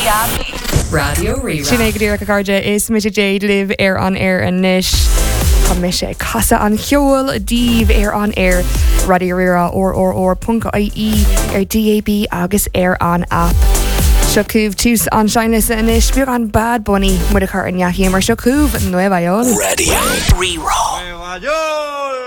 Radio Rira. Sinné go dtíach a garde is mit Jade live on air and nish. Tá mi sé casa an cheol díomh on air Radio Rira or.ie DAB agus an app. Seo cúb tús an Shyness and ish beag an Bad Bunny mu a chu an jahi mar seo cúb Nueva York. Radio Rira.